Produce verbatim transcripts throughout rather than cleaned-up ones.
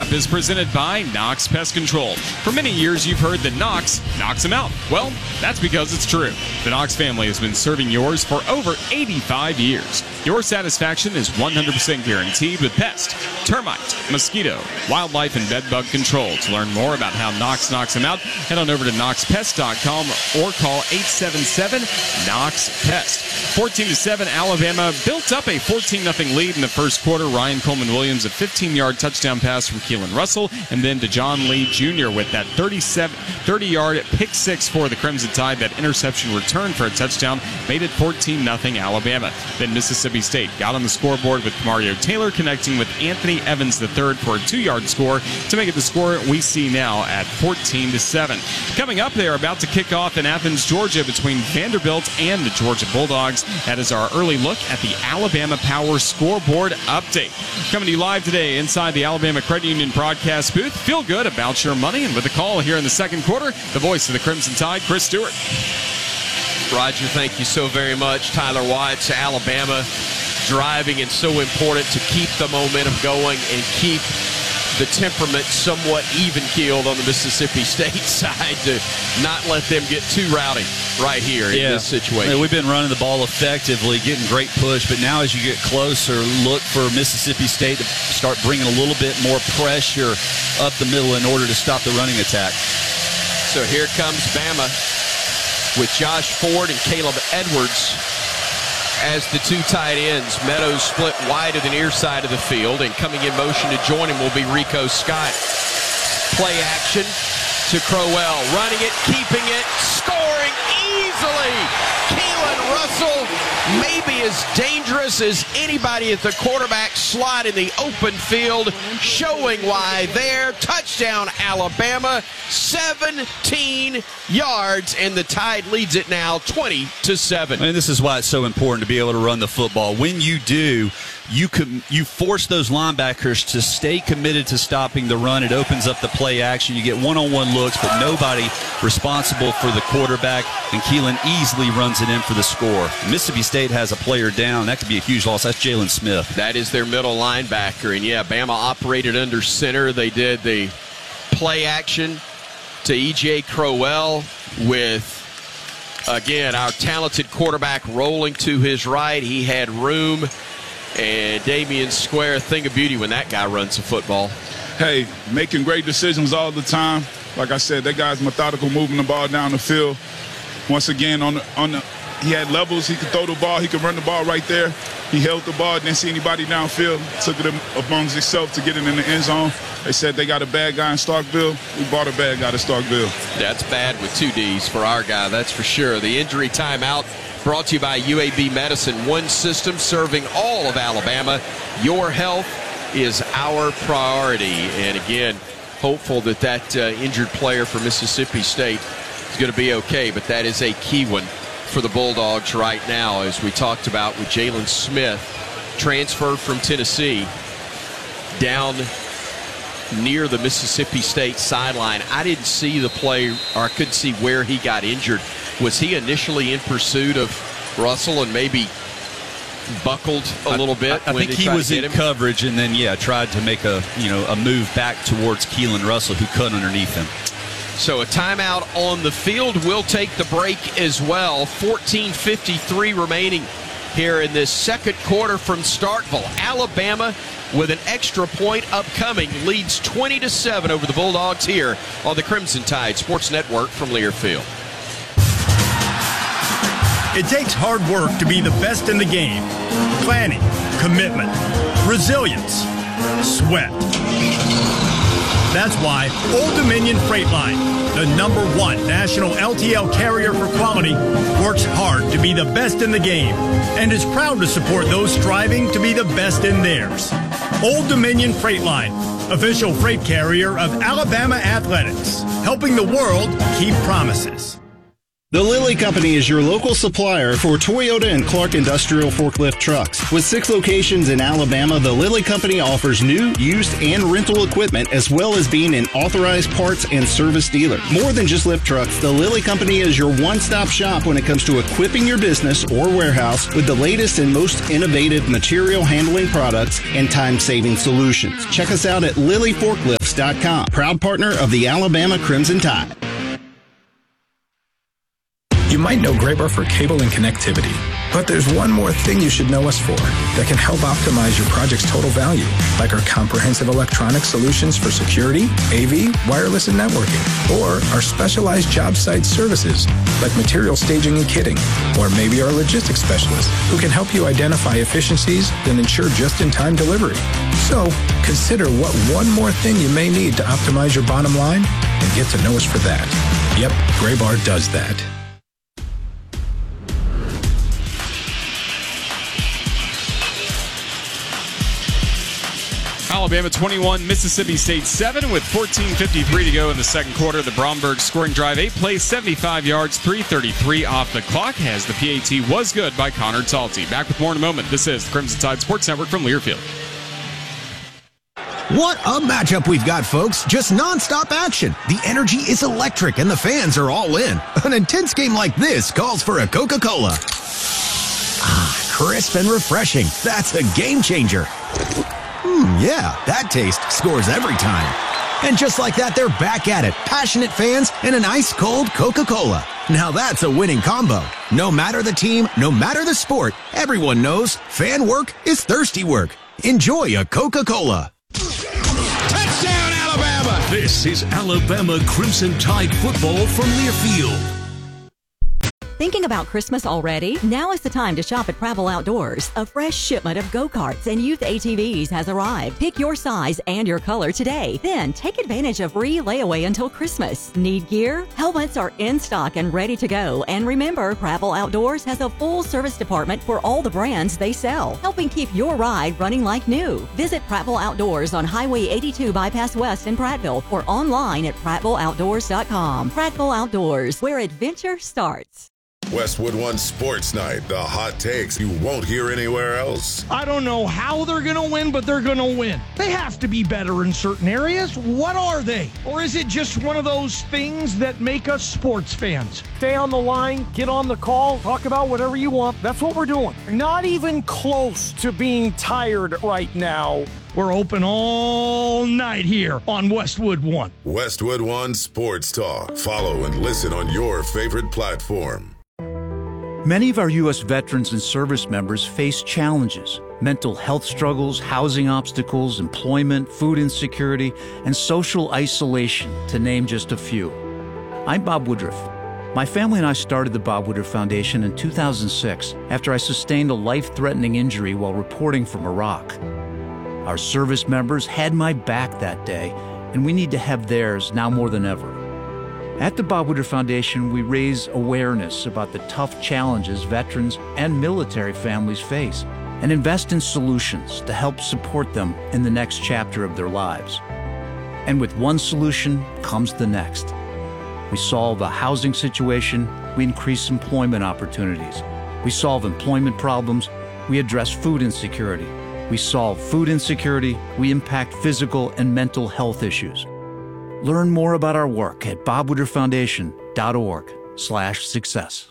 Wrap is presented by Knox Pest Control. For many years, you've heard that Knox knocks them out. Well, that's because it's true. The Knox family has been serving yours for over eighty-five years. Your satisfaction is one hundred percent guaranteed with pest, termite, mosquito, wildlife, and bedbug control. To learn more about how Knox knocks them out, head on over to knox pest dot com or call eight seven seven, knox pest. fourteen to seven, Alabama built up a fourteen nothing lead in the first quarter. Ryan Coleman-Williams, a fifteen-yard touchdown pass from Keelan Russell, and then DeJohn Lee Junior with that thirty-yard pick six for the Crimson Tide. That interception return for a touchdown made it fourteen nothing Alabama. Then Mississippi State got on the scoreboard with Mario Taylor connecting with Anthony Evans the third for a two-yard score to make it the score we see now at fourteen to seven. Coming up, they are about to kick off in Athens, Georgia between Vanderbilt and the Georgia Bulldogs. That is our early look at the Alabama Power scoreboard update. Coming to you live today inside the Alabama Credit Union broadcast booth. Feel good about your money. And with a call here in the second quarter, the voice of the Crimson Tide, Chris Stewart. Roger, thank you so very much. Tyler Watts, Alabama driving, and so important to keep the momentum going and keep the temperament somewhat even-keeled on the Mississippi State side to not let them get too rowdy right here yeah. in this situation. Yeah, we've been running the ball effectively, getting great push, but now as you get closer, look for Mississippi State to start bringing a little bit more pressure up the middle in order to stop the running attack. So here comes Bama with Josh Ford and Caleb Edwards as the two tight ends. Meadows split wide to the near side of the field, and coming in motion to join him will be Rico Scott. Play action to Crowell, running it, keeping it, scoring easily. Keelan Russell, maybe as dangerous as anybody at the quarterback slot in the open field, showing why there. Touchdown, Alabama, seventeen yards, and the Tide leads it now twenty to seven. And this is why it's so important to be able to run the football. When you do, you com- you force those linebackers to stay committed to stopping the run. It opens up the play action. You get one-on-one looks, but nobody responsible for the quarterback, and Keelan easily runs it in for the score. Mississippi State has a player down. That could be a huge loss. That's Jalen Smith. That is their middle linebacker, and yeah, Bama operated under center. They did the play action to E J Crowell with, again, our talented quarterback rolling to his right. He had room. And Damian Square, a thing of beauty when that guy runs the football. Hey, making great decisions all the time. Like I said, that guy's methodical, moving the ball down the field. Once again, on the, on the, he had levels. He could throw the ball. He could run the ball right there. He held the ball, didn't see anybody downfield. Took it amongst himself to get it in the end zone. They said they got a bad guy in Starkville. We bought a bad guy to Starkville. That's bad with two Ds for our guy, that's for sure. The injury timeout brought to you by U A B Medicine. One system serving all of Alabama. Your health is our priority. And again, hopeful that that uh, injured player for Mississippi State is going to be okay. But that is a key one for the Bulldogs right now, as we talked about with Jalen Smith, transferred from Tennessee, down near the Mississippi State sideline. I didn't see the play, or I couldn't see where he got injured. Was he initially in pursuit of Russell and maybe buckled a little bit? I, I, I when think he was in him? coverage and then, yeah, tried to make a, you know, a move back towards Keelan Russell, who cut underneath him. So a timeout on the field. We'll take the break as well. fourteen fifty-three remaining here in this second quarter from Starkville. Alabama, with an extra point upcoming, leads twenty to seven over the Bulldogs here on the Crimson Tide Sports Network from Learfield. It takes hard work to be the best in the game. Planning, commitment, resilience, sweat. That's why Old Dominion Freight Line, the number one national L T L carrier for quality, works hard to be the best in the game and is proud to support those striving to be the best in theirs. Old Dominion Freight Line, official freight carrier of Alabama Athletics, helping the world keep promises. The Lilly Company is your local supplier for Toyota and Clark Industrial forklift trucks. With six locations in Alabama, the Lilly Company offers new, used, and rental equipment, as well as being an authorized parts and service dealer. More than just lift trucks, the Lilly Company is your one-stop shop when it comes to equipping your business or warehouse with the latest and most innovative material handling products and time-saving solutions. Check us out at lilly forklifts dot com. Proud partner of the Alabama Crimson Tide. You might know Graybar for cable and connectivity, but there's one more thing you should know us for that can help optimize your project's total value, like our comprehensive electronic solutions for security, A V, wireless, and networking, or our specialized job site services, like material staging and kitting, or maybe our logistics specialist, who can help you identify efficiencies and ensure just-in-time delivery. So, consider what one more thing you may need to optimize your bottom line and get to know us for that. Yep, Graybar does that. Alabama twenty-one, Mississippi State seven with fourteen fifty-three to go in the second quarter. The Bromberg scoring drive, eight plays, seventy-five yards, three thirty-three off the clock, as the P A T was good by Connor Talty. Back with more in a moment. This is the Crimson Tide Sports Network from Learfield. What a matchup we've got, folks. Just nonstop action. The energy is electric and the fans are all in. An intense game like this calls for a Coca-Cola. Ah, crisp and refreshing. That's a game changer. Hmm, yeah, that taste scores every time. And just like that, they're back at it. Passionate fans and an ice-cold Coca-Cola. Now that's a winning combo. No matter the team, no matter the sport, everyone knows fan work is thirsty work. Enjoy a Coca-Cola. Touchdown, Alabama! This is Alabama Crimson Tide football from Learfield. Thinking about Christmas already? Now is the time to shop at Prattville Outdoors. A fresh shipment of go-karts and youth A T Vs has arrived. Pick your size and your color today. Then take advantage of free layaway until Christmas. Need gear? Helmets are in stock and ready to go. And remember, Prattville Outdoors has a full service department for all the brands they sell, helping keep your ride running like new. Visit Prattville Outdoors on Highway eighty-two Bypass West in Prattville or online at prattville outdoors dot com. Prattville Outdoors, where adventure starts. Westwood One Sports Night, the hot takes you won't hear anywhere else. I don't know how they're going to win, but they're going to win. They have to be better in certain areas. What are they? Or is it just one of those things that make us sports fans? Stay on the line, get on the call, talk about whatever you want. That's what we're doing. Not even close to being tired right now. We're open all night here on Westwood One. Westwood One Sports Talk. Follow and listen on your favorite platform. Many of our U S veterans and service members face challenges: mental health struggles, housing obstacles, employment, food insecurity, and social isolation, to name just a few. I'm Bob Woodruff. My family and I started the Bob Woodruff Foundation in two thousand six after I sustained a life-threatening injury while reporting from Iraq. Our service members had my back that day, and we need to have theirs now more than ever. At the Bob Woodruff Foundation, we raise awareness about the tough challenges veterans and military families face and invest in solutions to help support them in the next chapter of their lives. And with one solution comes the next. We solve a housing situation, we increase employment opportunities. We solve employment problems, we address food insecurity. We solve food insecurity, we impact physical and mental health issues. Learn more about our work at bob woodruff foundation dot org slash success.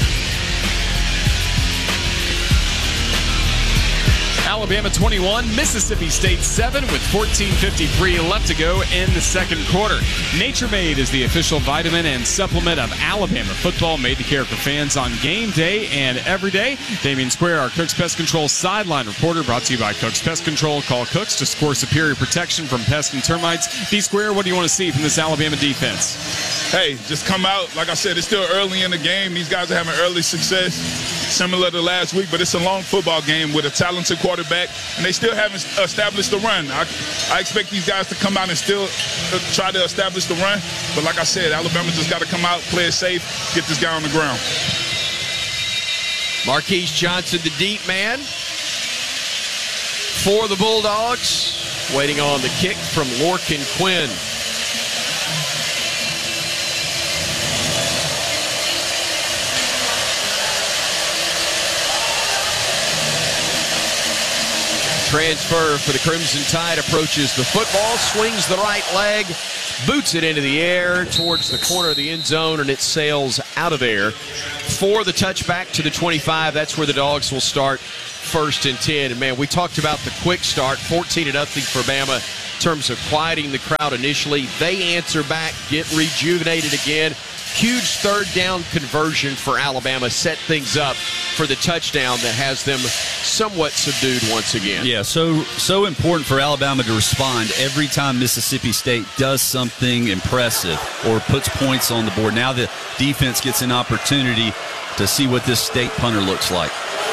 Alabama twenty-one, Mississippi State seven with fourteen fifty-three left to go in the second quarter. Nature Made is the official vitamin and supplement of Alabama football, made to care for fans on game day and every day. Damian Square, our Cook's Pest Control sideline reporter, brought to you by Cook's Pest Control. Call Cook's to score superior protection from pests and termites. B Square, what do you want to see from this Alabama defense? Hey, just come out. Like I said, it's still early in the game. These guys are having early success, similar to last week, but it's a long football game with a talented quarterback, and they still haven't established the run. I, I expect these guys to come out and still try to establish the run, but like I said, Alabama just got to come out, play it safe, get this guy on the ground. Marquise Johnson, the deep man for the Bulldogs, waiting on the kick from Lorcan Quinn. Transfer for the Crimson Tide approaches the football, swings the right leg, boots it into the air towards the corner of the end zone, and it sails out of there for the touchback to the twenty-five. That's where the Dogs will start first and ten. And, man, we talked about the quick start, fourteen to nothing for Bama in terms of quieting the crowd initially. They answer back, get rejuvenated again. Huge third down conversion for Alabama, set things up for the touchdown that has them somewhat subdued once again. Yeah, so so important for Alabama to respond every time Mississippi State does something impressive or puts points on the board. Now the defense gets an opportunity to see what this State punter looks like.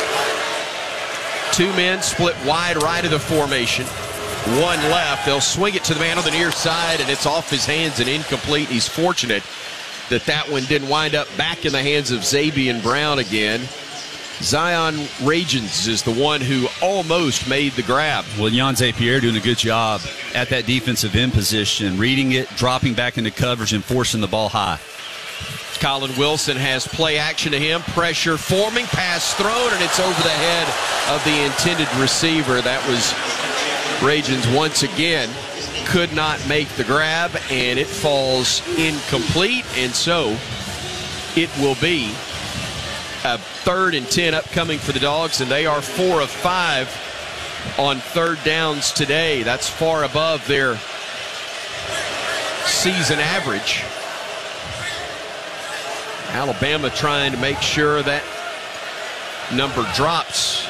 Two men split wide right of the formation. One left. They'll swing it to the man on the near side, and it's off his hands and incomplete. He's fortunate that that one didn't wind up back in the hands of Zabian Brown again. Zion Ragens is the one who almost made the grab. Well, Jan Zapier doing a good job at that defensive end position, reading it, dropping back into coverage, and forcing the ball high. Colin Wilson has play action to him. Pressure forming, pass thrown, and it's over the head of the intended receiver. That was Ragens once again. Could not make the grab, and it falls incomplete, and so it will be a third and ten upcoming for the Dogs, and they are four of five on third downs today. That's far above their season average. Alabama trying to make sure that number drops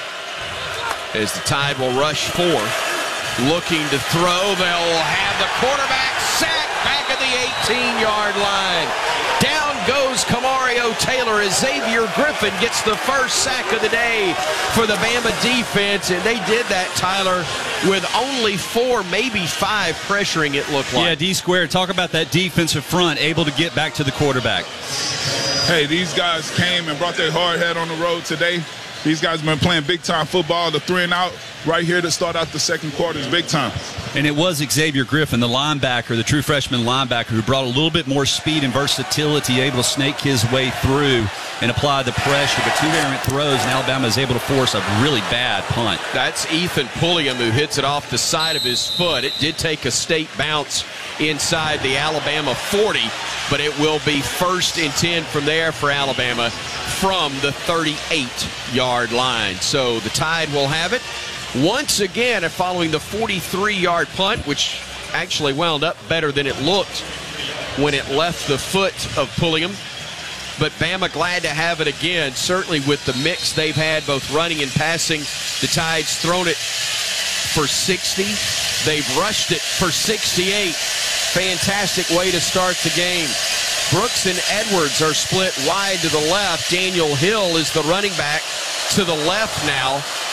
as the Tide will rush four. Looking to throw, they'll have the quarterback sacked back at the eighteen-yard line. Down goes Kamario Taylor as Xavier Griffin gets the first sack of the day for the Bama defense, and they did that, Tyler, with only four, maybe five pressuring it looked like. Yeah, D-Square, talk about that defensive front, able to get back to the quarterback. Hey, these guys came and brought their hard head on the road today. These guys have been playing big-time football. The three and out right here to start out the second quarter is big time. And it was Xavier Griffin, the linebacker, the true freshman linebacker, who brought a little bit more speed and versatility, able to snake his way through and apply the pressure. But two errant throws, and Alabama is able to force a really bad punt. That's Ethan Pulliam who hits it off the side of his foot. It did take a State bounce inside the Alabama forty, but it will be first and ten from there for Alabama from the thirty-eight-yard line. So the Tide will have it once again following the forty-three-yard punt, which actually wound up better than it looked when it left the foot of Pulliam. But Bama glad to have it again, certainly with the mix they've had, both running and passing. The Tide's thrown it for sixty. They've rushed it for sixty-eight. Fantastic way to start the game. Brooks and Edwards are split wide to the left. Daniel Hill is the running back to the left now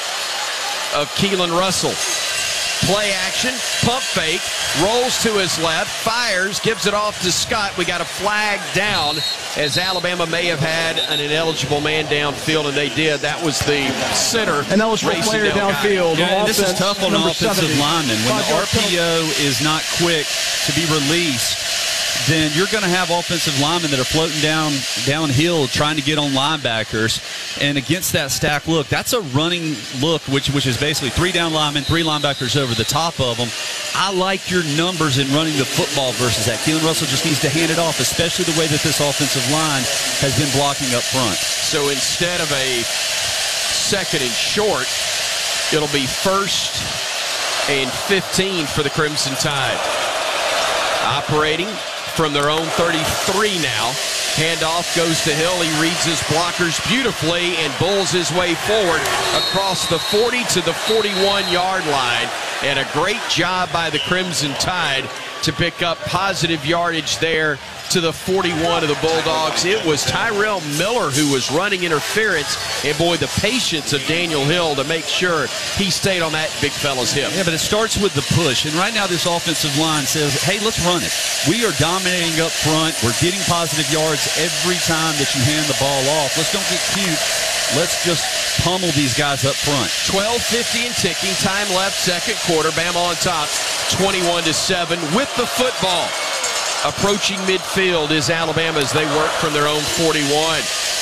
of Keelan Russell. Play action, pump fake, rolls to his left, fires, gives it off to Scott. We got a flag down as Alabama may have had an ineligible man downfield, and they did. That was the center. Ineligible player downfield. Yeah, this is tough on an offensive lineman. When the R P O is not quick to be released, then you're going to have offensive linemen that are floating down downhill trying to get on linebackers. And against that stack look, that's a running look, which which is basically three down linemen, three linebackers over the top of them. I like your numbers in running the football versus that. Keelan Russell just needs to hand it off, especially the way that this offensive line has been blocking up front. So instead of a second and short, it'll be first and fifteen for the Crimson Tide. Operating from their own thirty-three now. Handoff goes to Hill. He reads his blockers beautifully and bulls his way forward across the forty to the forty-one-yard line. And a great job by the Crimson Tide to pick up positive yardage there to the forty-one of the Bulldogs. It was Tyrell Miller who was running interference, and boy, the patience of Daniel Hill to make sure he stayed on that big fella's hip. Yeah, but it starts with the push, and right now this offensive line says, hey, let's run it. We are dominating up front. We're getting positive yards every time that you hand the ball off. Let's don't get cute. Let's just pummel these guys up front. twelve fifty and ticking. Time left, second quarter. Bama on top, twenty-one to seven with the football. Approaching midfield is Alabama as they work from their own forty-one.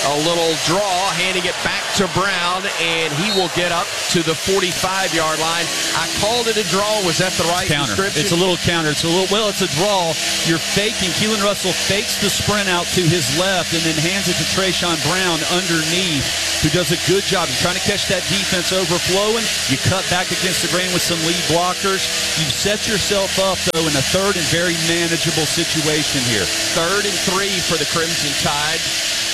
A little draw, handing it back to Brown, and he will get up to the forty-five-yard line. I called it a draw. Was that the right counter. description? It's a little counter. It's a little, well, it's a draw. You're faking. Keelan Russell fakes the sprint out to his left and then hands it to Trayshawn Brown underneath, who does a good job. You're trying to catch that defense overflowing. You cut back against the grain with some lead blockers. You've set yourself up, though, in a third and very manageable situation here. Third and three for the Crimson Tide.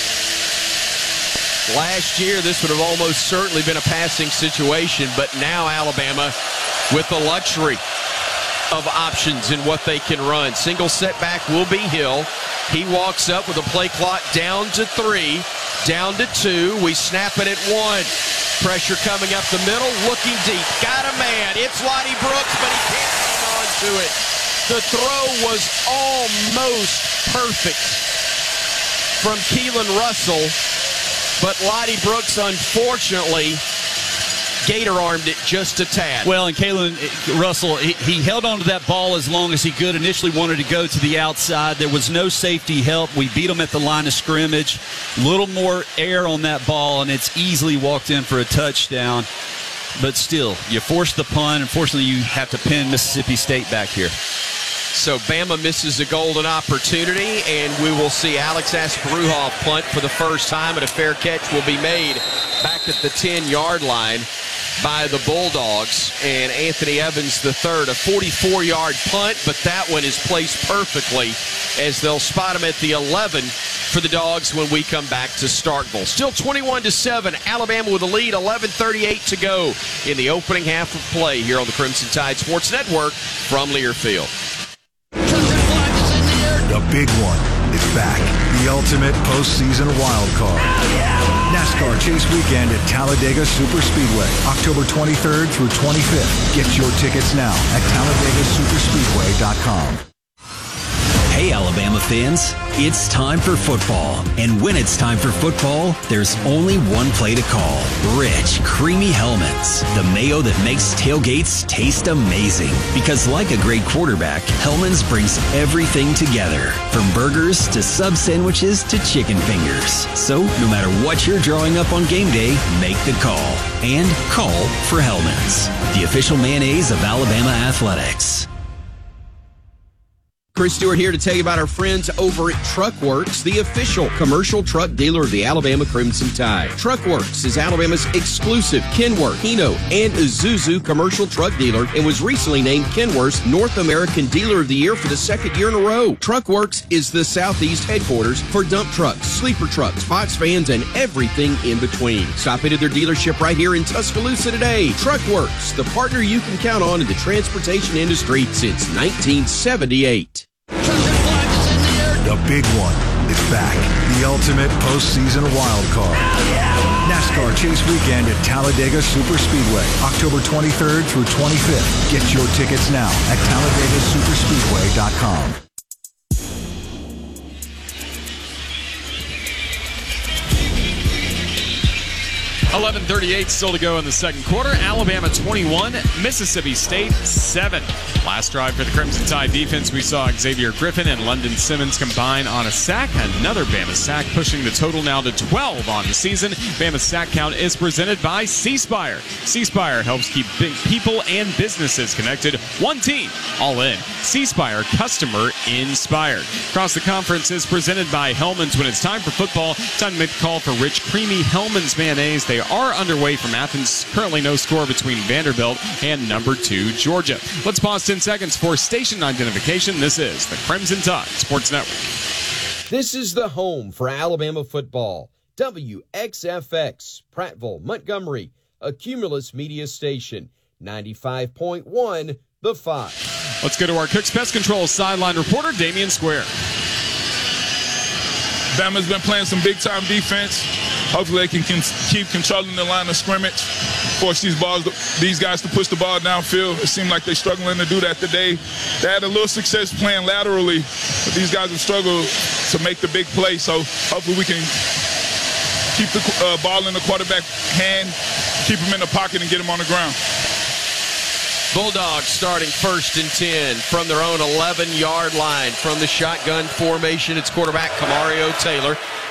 Last year, this would have almost certainly been a passing situation, but now Alabama with the luxury of options in what they can run. Single setback will be Hill. He walks up with a play clock down to three, down to two. We snap it at one. Pressure coming up the middle, looking deep. Got a man. It's Lottie Brooks, but he can't hang on to it. The throw was almost perfect from Keelan Russell, but Lottie Brooks, unfortunately, gator-armed it just a tad. Well, and Keelan Russell, he, he held on to that ball as long as he could. Initially wanted to go to the outside. There was no safety help. We beat him at the line of scrimmage. A little more air on that ball, and it's easily walked in for a touchdown. But still, you force the punt. Unfortunately, you have to pin Mississippi State back here. So Bama misses a golden opportunity, and we will see Alex Asparuhoff punt for the first time, and a fair catch will be made back at the ten-yard line by the Bulldogs. And Anthony Evans the third, a forty-four-yard punt, but that one is placed perfectly as they'll spot him at the eleven for the Dogs when we come back to Starkville. Still twenty-one to seven, Alabama with a lead, eleven thirty-eight to go in the opening half of play here on the Crimson Tide Sports Network from Learfield. The big one is back. The ultimate postseason wild card. NASCAR Chase Weekend at Talladega Superspeedway, October twenty-third through twenty-fifth. Get your tickets now at Talladega Superspeedway dot com. Hey, Alabama fans, it's time for football. And when it's time for football, there's only one play to call. Rich, creamy Hellmann's. The mayo that makes tailgates taste amazing. Because like a great quarterback, Hellmann's brings everything together. From burgers to sub sandwiches to chicken fingers. So no matter what you're drawing up on game day, make the call. And call for Hellmann's, the official mayonnaise of Alabama Athletics. Chris Stewart here to tell you about our friends over at Truckworks, the official commercial truck dealer of the Alabama Crimson Tide. Truckworks is Alabama's exclusive Kenworth, Hino, and Isuzu commercial truck dealer and was recently named Kenworth's North American Dealer of the Year for the second year in a row. Truckworks is the Southeast headquarters for dump trucks, sleeper trucks, box vans, and everything in between. Stop into their dealership right here in Tuscaloosa today. Truckworks, the partner you can count on in the transportation industry since nineteen seventy-eight. The big one is back. The ultimate postseason wild card. NASCAR Chase Weekend at Talladega Superspeedway, October twenty-third through twenty-fifth. Get your tickets now at Talladega Superspeedway dot com. eleven thirty-eight still to go in the second quarter. Alabama twenty-one, Mississippi State seven. Last drive for the Crimson Tide defense, we saw Xavier Griffin and London Simmons combine on a sack. Another Bama sack, pushing the total now to twelve on the season. Bama's sack count is presented by C-Spire. C-Spire helps keep big people and businesses connected. One team, all in. C-Spire, customer inspired. Across the conference is presented by Hellmann's. When it's time for football, time to make the call for rich, creamy Hellmann's mayonnaise. They are underway from Athens. Currently no score between Vanderbilt and number two Georgia. Let's pause ten seconds for station identification. This is the Crimson Tide Sports Network. This is the home for Alabama football. W X F X, Prattville, Montgomery, a Cumulus media station. ninety-five point one, The Five. Let's go to our Cooks Pest Control sideline reporter, Damian Square. Bama's been playing some big-time defense. Hopefully they can, can keep controlling the line of scrimmage, force these balls, these guys to push the ball downfield. It seemed like they're struggling to do that today. They had a little success playing laterally, but these guys have struggled to make the big play. So hopefully we can keep the uh, ball in the quarterback hand, keep him in the pocket, and get him on the ground. Bulldogs starting first and ten from their own eleven-yard line. From the shotgun formation, it's quarterback Kamario Taylor.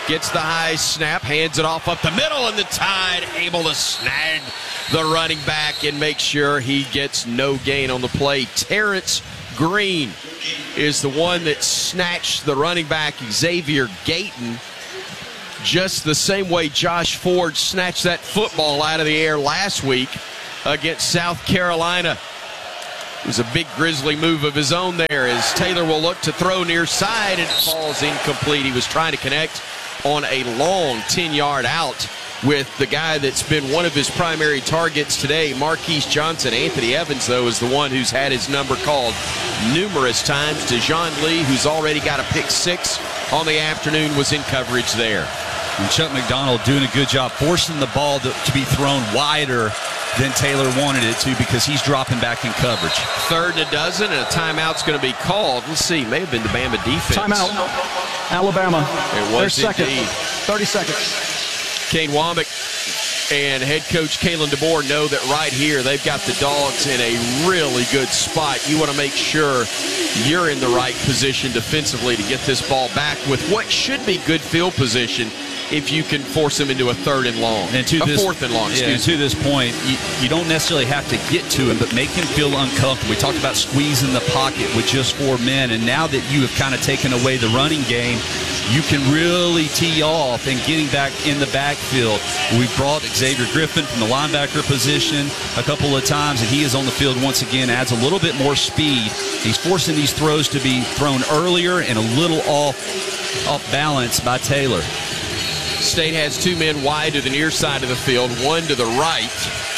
Gets the high snap, hands it off up the middle, and the Tide able to snag the running back and make sure he gets no gain on the play. Terrence Green is the one that snatched the running back, Xavier Gayton, just the same way Josh Ford snatched that football out of the air last week against South Carolina. It was a big Grizzly move of his own there as Taylor will look to throw near side and falls incomplete. He was trying to connect on a long ten-yard out with the guy that's been one of his primary targets today, Marquise Johnson. Anthony Evans, though, is the one who's had his number called numerous times. DeJohn Lee, who's already got a pick six on the afternoon, was in coverage there. And Chuck McDonald doing a good job forcing the ball to, to be thrown wider than Taylor wanted it to because he's dropping back in coverage. Third and a dozen, and a timeout's going to be called. Let's see, may have been the Bama defense. Timeout. Alabama. It was second. Indeed. thirty seconds. Kane Womack and head coach Kalen DeBoer know that right here they've got the Dogs in a really good spot. You want to make sure you're in the right position defensively to get this ball back with what should be good field position if you can force them into a third and long, and to a this, fourth and long. Yeah, and to this point, you, you don't necessarily have to get to him, but make him feel uncomfortable. We talked about squeezing the pocket with just four men, and now that you have kind of taken away the running game, you can really tee off and getting back in the backfield. We brought Xavier Griffin from the linebacker position a couple of times, and he is on the field once again, adds a little bit more speed. He's forcing these throws to be thrown earlier and a little off, off balance by Taylor. State has two men wide to the near side of the field, one to the right.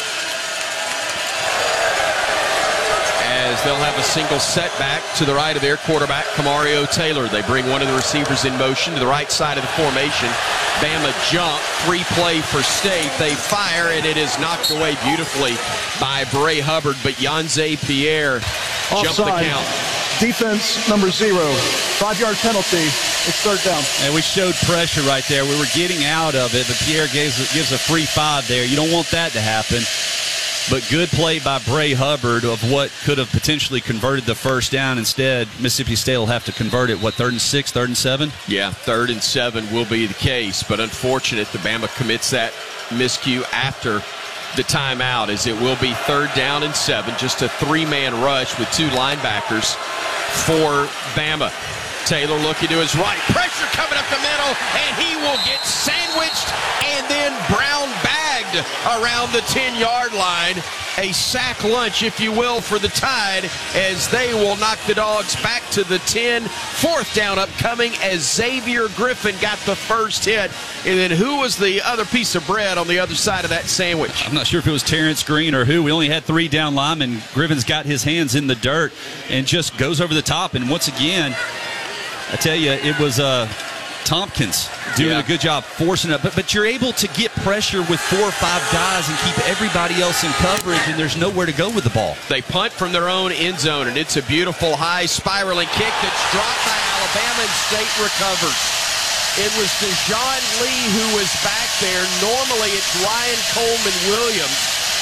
As they'll have a single setback to the right of their quarterback, Kamario Taylor. They bring one of the receivers in motion to the right side of the formation. Bama jump, free play for State. They fire, and it is knocked away beautifully by Bray Hubbard, but Yanze Pierre jumped the count. Defense number zero. Five-yard penalty. It's third down. And we showed pressure right there. We were getting out of it, but Pierre gives, gives a free five there. You don't want that to happen. But good play by Bray Hubbard of what could have potentially converted the first down. Instead, Mississippi State will have to convert it, what, third and six, third and seven? Yeah, third and seven will be the case. But unfortunate, the Bama commits that miscue after the timeout, as it will be third down and seven. Just a three-man rush with two linebackers for Bama. Taylor looking to his right. Pressure coming up the middle, and he will get sandwiched and then Brown bagged around the ten-yard line. A sack lunch, if you will, for the Tide, as they will knock the Dogs back to the ten. Fourth down upcoming as Xavier Griffin got the first hit. And then who was the other piece of bread on the other side of that sandwich? I'm not sure if it was Terrence Green or who. We only had three down linemen. Griffin's got his hands in the dirt and just goes over the top. And once again, I tell you, it was uh, Tompkins doing yeah. a good job forcing it. But, but you're able to get pressure with four or five guys and keep everybody else in coverage, and there's nowhere to go with the ball. They punt from their own end zone, and it's a beautiful high spiraling kick that's dropped by Alabama, and State recovers. It was DeJohn Lee who was back there. Normally it's Ryan Coleman Williams,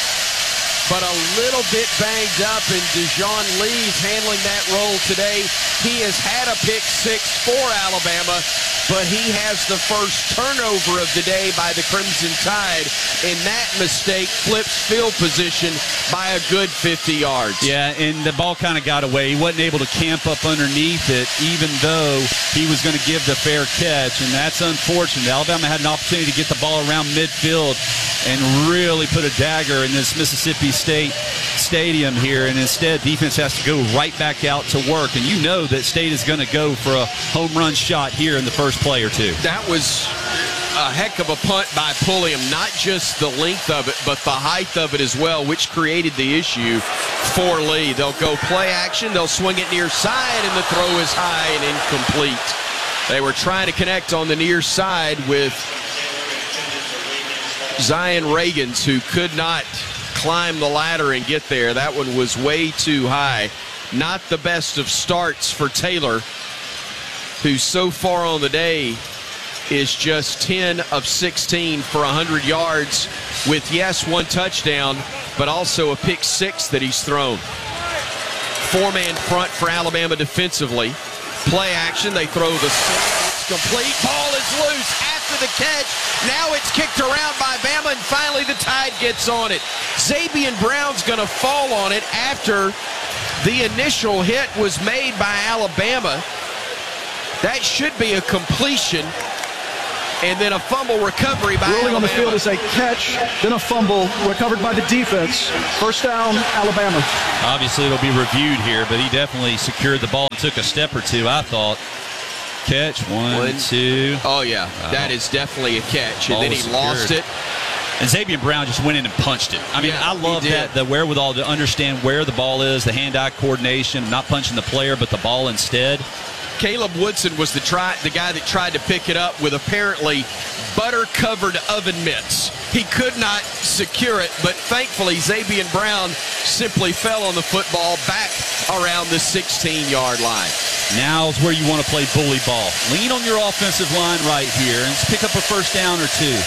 but a little bit banged up, and DeJohn Lee's handling that role today. He has had a pick six for Alabama, but he has the first turnover of the day by the Crimson Tide, and that mistake flips field position by a good fifty yards. Yeah, and the ball kind of got away. He wasn't able to camp up underneath it, even though he was going to give the fair catch, and that's unfortunate. Alabama had an opportunity to get the ball around midfield and really put a dagger in this Mississippi State stadium here, and instead defense has to go right back out to work, and you know that State is going to go for a home run shot here in the first play or two. That was a heck of a punt by Pulliam, not just the length of it, but the height of it as well, which created the issue for Lee. They'll go play action, they'll swing it near side, and the throw is high and incomplete. They were trying to connect on the near side with Zion Reagans, who could not climb the ladder and get there. That one was way too high. Not the best of starts for Taylor, who so far on the day is just ten of sixteen for one hundred yards with, yes, one touchdown, but also a pick six that he's thrown. Four-man front for Alabama defensively. Play action, they throw the six. It's complete. Ball is loose at after the catch. Now it's kicked around by Bama, and finally the Tide gets on it. Zabian Brown's going to fall on it after the initial hit was made by Alabama. That should be a completion. And then a fumble recovery by Ruling Alabama. on the field is a catch, then a fumble recovered by the defense. First down, Alabama. Obviously, it'll be reviewed here, but he definitely secured the ball and took a step or two, I thought. Catch, one, one. two. Oh, yeah. Wow. That is definitely a catch. And then he lost it. And Zabian Brown just went in and punched it. I mean, yeah, I love that, the wherewithal to understand where the ball is, the hand-eye coordination, not punching the player, but the ball instead. Caleb Woodson was the try, the guy that tried to pick it up with apparently butter-covered oven mitts. He could not secure it, but thankfully Zabian Brown simply fell on the football back around the sixteen-yard line. Now's where you want to play bully ball. Lean on your offensive line right here and pick up a first down or two.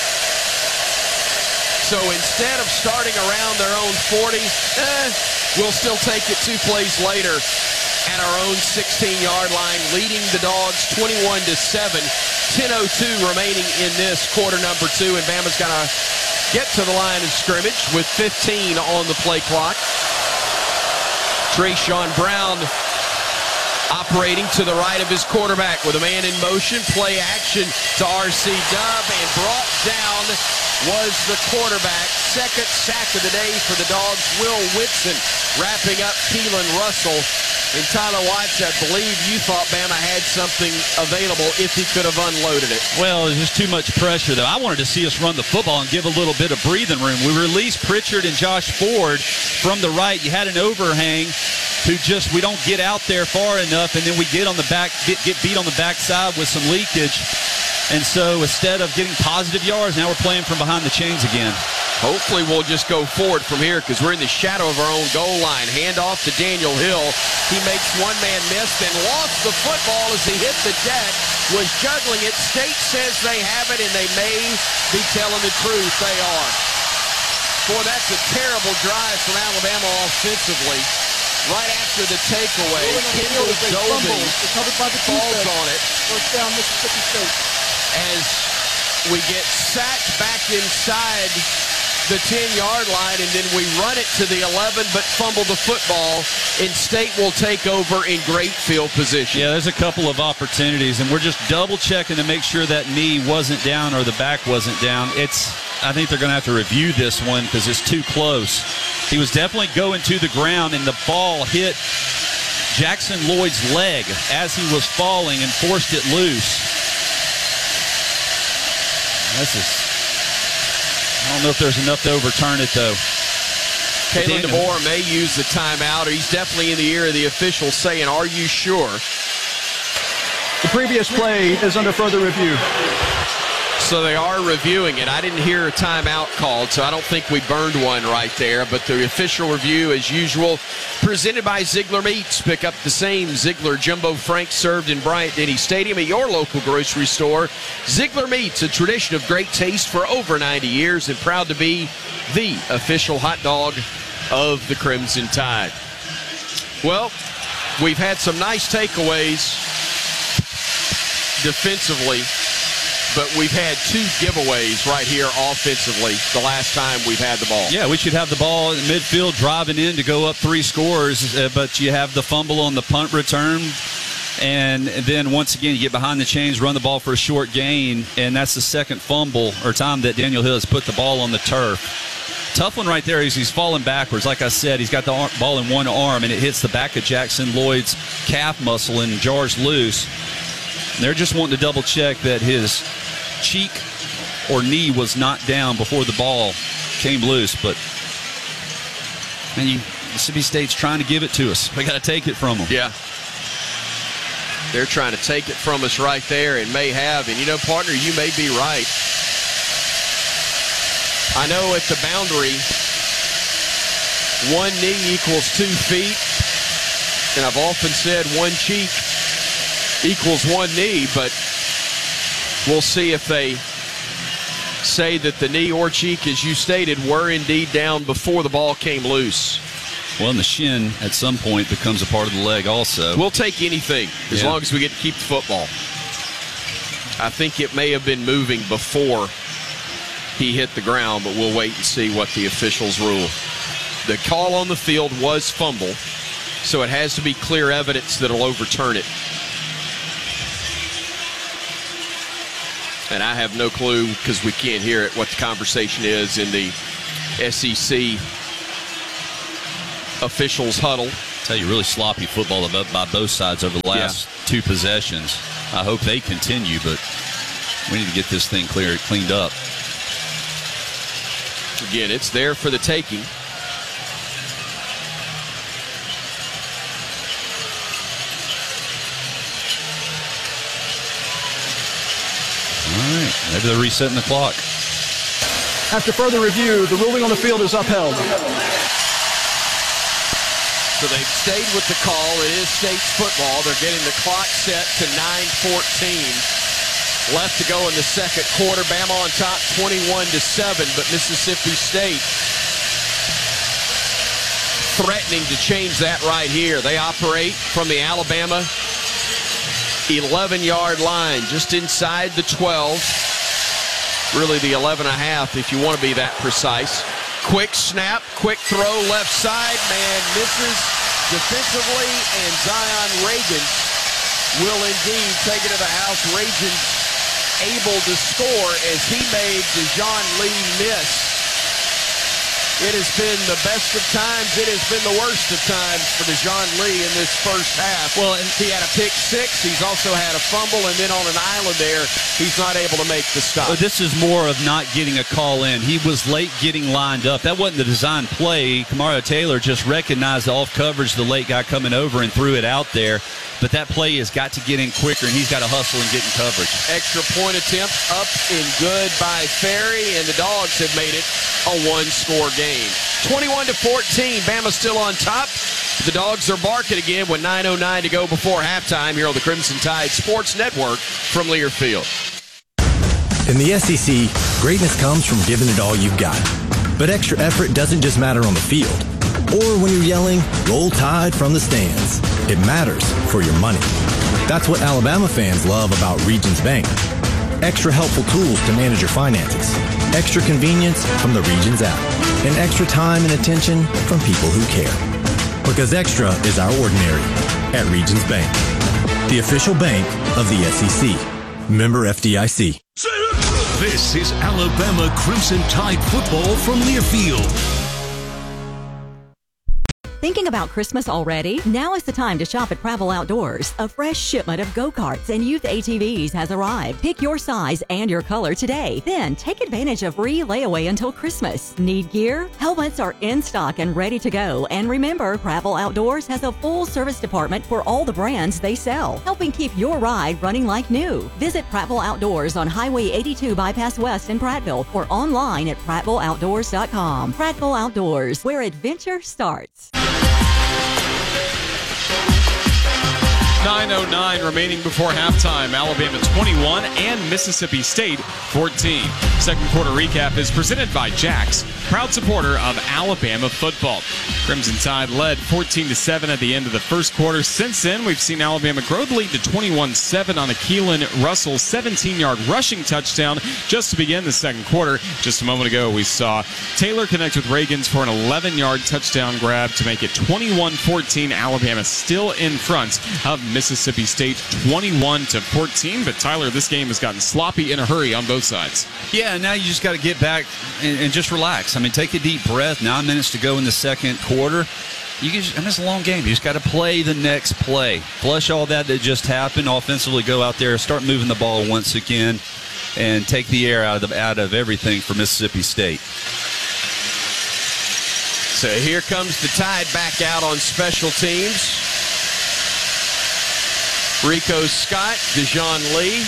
So instead of starting around their own forty, eh, we'll still take it two plays later at our own sixteen-yard line, leading the Dogs twenty-one to seven. ten oh two remaining in this quarter number two, and Bama's going to get to the line of scrimmage with fifteen on the play clock. Trayshawn Brown operating to the right of his quarterback with a man in motion. Play action to R C Dub, and brought down was the quarterback. Second sack of the day for the Dogs. Will Whitson wrapping up Keelan Russell. And Tyler Watts, I believe you thought Bama had something available if he could have unloaded it. Well, it was just too much pressure, though. I wanted to see us run the football and give a little bit of breathing room. We released Pritchard and Josh Ford from the right. You had an overhang who just, we don't get out there far enough, and then we get on the back, get, get beat on the backside with some leakage. And so instead of getting positive yards, now we're playing from behind the chains again. Hopefully we'll just go forward from here because we're in the shadow of our own goal line. Hand off to Daniel Hill. He makes one man miss, then lost the football as he hit the deck, was juggling it. State says they have it, and they may be telling the truth. They are. Boy, that's a terrible drive from Alabama offensively. Right after the takeaway, Kendall Doven falls on it. First down, Mississippi State. As we get sacked back inside the ten-yard line, and then we run it to the eleven, but fumble the football, and State will take over in great field position. Yeah, there's a couple of opportunities, and we're just double-checking to make sure that knee wasn't down or the back wasn't down. It's, I think they're going to have to review this one because it's too close. He was definitely going to the ground, and the ball hit Jackson Lloyd's leg as he was falling and forced it loose. This is... I don't know if there's enough to overturn it, though. Kalen DeBoer may use the timeout, or he's definitely in the ear of the official saying, are you sure? The previous play is under further review. So they are reviewing it. I didn't hear a timeout called, so I don't think we burned one right there. But the official review, as usual, presented by Ziegler Meats. Pick up the same Ziegler Jumbo Franks served in Bryant-Denny Stadium at your local grocery store. Ziegler Meats, a tradition of great taste for over ninety years, and proud to be the official hot dog of the Crimson Tide. Well, we've had some nice takeaways defensively, but we've had two giveaways right here offensively the last time we've had the ball. Yeah, we should have the ball in midfield driving in to go up three scores, uh, but you have the fumble on the punt return, and then once again you get behind the chains, run the ball for a short gain, and that's the second fumble or time that Daniel Hill has put the ball on the turf. Tough one right there is he's falling backwards. Like I said, he's got the arm, ball in one arm, and it hits the back of Jackson Lloyd's calf muscle and jars loose. They're just wanting to double check that his cheek or knee was not down before the ball came loose. But man, you, Mississippi State's trying to give it to us. We got to take it from them. Yeah. They're trying to take it from us right there, and may have. And, you know, partner, you may be right. I know at the boundary, one knee equals two feet. And I've often said one cheek equals one knee, but we'll see if they say that the knee or cheek, as you stated, were indeed down before the ball came loose. Well, and the shin at some point becomes a part of the leg also. We'll take anything as yeah. long as we get to keep the football. I think it may have been moving before he hit the ground, but we'll wait and see what the officials rule. The call on the field was fumble, so it has to be clear evidence that'll overturn it. And I have no clue, because we can't hear it, what the conversation is in the S E C officials huddle. I tell you, really sloppy football by both sides over the last yeah. two possessions. I hope they continue, but we need to get this thing clear, cleaned up. Again, it's there for the taking. All right, maybe they're resetting the clock. After further review, the ruling on the field is upheld. So they've stayed with the call. It is State's football. They're getting the clock set to nine fourteen. Left to go in the second quarter. Bama on top twenty-one to seven, but Mississippi State threatening to change that right here. They operate from the Alabama eleven-yard line, just inside the twelve. Really the eleven and a half if you want to be that precise. Quick snap, quick throw left side. Man misses defensively, and Zion Reagan will indeed take it to the house. Reagan able to score as he made DeJon Lee miss. It has been the best of times. It has been the worst of times for DeJon Lee in this first half. Well, and he had a pick six. He's also had a fumble, and then on an island there, he's not able to make the stop. Well, this is more of not getting a call in. He was late getting lined up. That wasn't the design play. Kamara Taylor just recognized the off coverage, the late guy coming over, and threw it out there. But that play has got to get in quicker, and he's got to hustle and get in coverage. Extra point attempt up and good by Ferry, and the Dogs have made it a one-score game. twenty-one to fourteen, Bama still on top. The Dogs are barking again with nine oh nine to go before halftime here on the Crimson Tide Sports Network from Learfield. In the S E C, greatness comes from giving it all you've got. But extra effort doesn't just matter on the field. Or when you're yelling, "Roll Tide" from the stands. It matters for your money. That's what Alabama fans love about Regions Bank. Extra helpful tools to manage your finances. Extra convenience from the Regions app. And extra time and attention from people who care. Because extra is our ordinary at Regions Bank. The official bank of the S E C. Member F D I C. This is Alabama Crimson Tide football from Learfield. Thinking about Christmas already? Now is the time to shop at Pravel Outdoors. A fresh shipment of go-karts and youth A T Vs has arrived. Pick your size and your color today. Then take advantage of free layaway until Christmas. Need gear? Helmets are in stock and ready to go. And remember, Pravel Outdoors has a full service department for all the brands they sell, helping keep your ride running like new. Visit Pravel Outdoors on Highway eighty-two Bypass West in Prattville or online at prattville outdoors dot com. Prattville Outdoors, where adventure starts. nine oh nine remaining before halftime. Alabama twenty-one and Mississippi State fourteen. Second quarter recap is presented by Jack's, proud supporter of Alabama football. Crimson Tide led fourteen to seven at the end of the first quarter. Since then, we've seen Alabama grow the lead to twenty-one seven on a Keelan Russell seventeen-yard rushing touchdown just to begin the second quarter. Just a moment ago, we saw Taylor connect with Reagans for an eleven-yard touchdown grab to make it twenty-one fourteen. Alabama still in front of Mississippi State twenty-one to fourteen. But Tyler, this game has gotten sloppy in a hurry on both sides. Yeah, now you just got to get back and, and just relax. I mean, take a deep breath. Nine minutes to go in the second quarter. You can just, I mean, it's a long game. You just got to play the next play. Flush all that that just happened. Offensively, go out there, start moving the ball once again, and take the air out of the, out of everything for Mississippi State. So here comes the Tide back out on special teams. Rico Scott, DeJon Lee.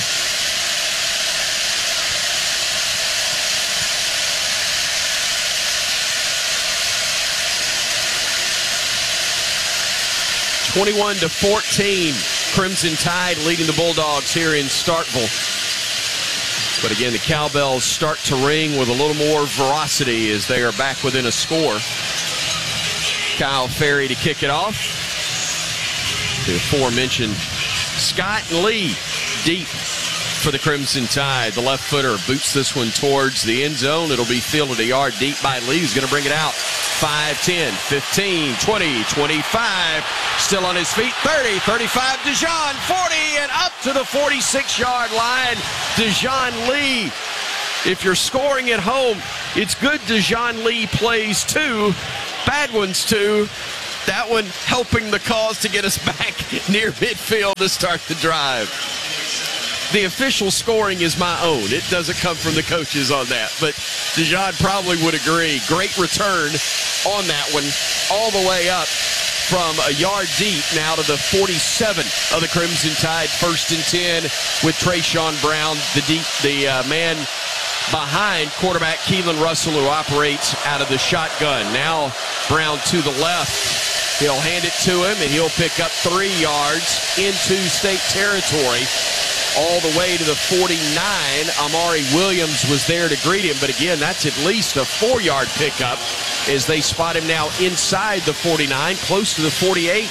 twenty-one to fourteen, Crimson Tide leading the Bulldogs here in Starkville. But again, the cowbells start to ring with a little more veracity as they are back within a score. Kyle Ferry to kick it off. The aforementioned Scott and Lee deep. for the Crimson Tide. The left footer boots this one towards the end zone. It'll be fielded a yard deep by Lee, who's going to bring it out. five, ten, fifteen, twenty, twenty-five. Still on his feet. thirty, thirty-five. Dejoun, forty, and up to the forty-six-yard line. Dejoun Lee. If you're scoring at home, it's good Dejoun Lee plays too. Bad ones too. That one helping the cause to get us back near midfield to start the drive. The official scoring is my own. It doesn't come from the coaches on that. But Dejoun probably would agree. Great return on that one, all the way up from a yard deep now to the forty-seven of the Crimson Tide. First and ten with Trayshawn Brown, the deep, the uh, man behind quarterback Keelan Russell, who operates out of the shotgun. Now Brown to the left. He'll hand it to him, and he'll pick up three yards into state territory. All the way to the forty-nine. Amari Williams was there to greet him, but again, that's at least a four-yard pickup as they spot him now inside the forty-nine, close to the forty-eight.